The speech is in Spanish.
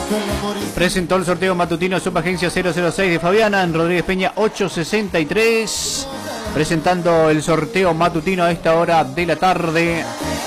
Presentó el sorteo matutino Subagencia 006 de Fabiana en Rodríguez Peña 863. Presentando el sorteo matutino a esta hora de la tarde.